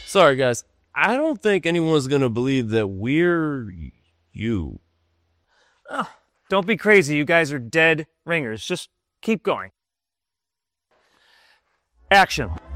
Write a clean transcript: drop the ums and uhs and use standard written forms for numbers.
Sorry, guys. I don't think anyone's gonna believe that we're you. Oh, don't be crazy. You guys are dead ringers. Just keep going. Action.